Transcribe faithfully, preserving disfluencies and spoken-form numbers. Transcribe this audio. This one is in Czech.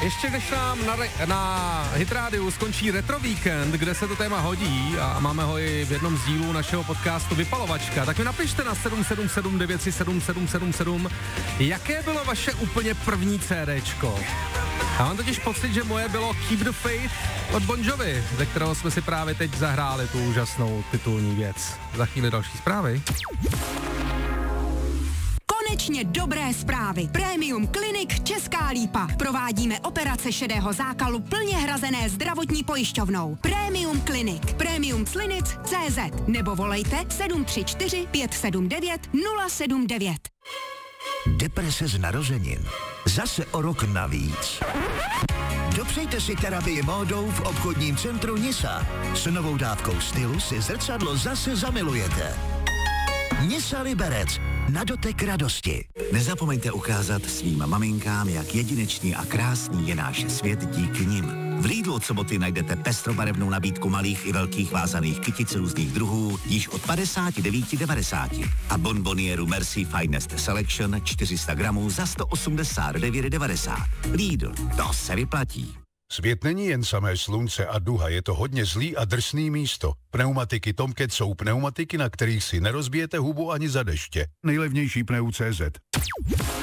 Ještě než nám na, na Hitrádiu skončí Retro Víkend, kde se to téma hodí a máme ho i v jednom z dílů našeho podcastu Vypalovačka, tak mi napište na sedm sedm sedm devět tři sedm sedm sedm sedm, jaké bylo vaše úplně první CDčko. Já mám totiž pocit, že moje bylo Keep the Faith od Bon Jovi, ze kterého jsme si právě teď zahráli tu úžasnou titulní věc. Za chvíli další zprávy. Konečně dobré zprávy. Premium Clinic Česká Lípa. Provádíme operace šedého zákalu plně hrazené zdravotní pojišťovnou. Premium Clinic. Premium Clinic tečka cé zet nebo volejte sedm tři čtyři pět sedm devět nula sedm devět. Deprese z narozenin. Zase o rok navíc. Dopřejte si terapii módou v obchodním centru Nisa. S novou dávkou stylu si zrcadlo zase zamilujete. Nisa Liberec. Na dotek radosti. Nezapomeňte ukázat svým maminkám, jak jedinečný a krásný je náš svět díky nim. V Lidlu od soboty najdete pestrobarevnou nabídku malých i velkých vázaných kytic různých druhů již od padesát devět devadesát a bonbonieru Merci Finest Selection čtyři sta gramů za sto osmdesát devět devadesát. Lidl, to se vyplatí. Svět není jen samé slunce a duha, je to hodně zlý a drsný místo. Pneumatiky Tomcat jsou pneumatiky, na kterých si nerozbijete hubu ani za deště. Nejlevnější pneu tečka cé zet.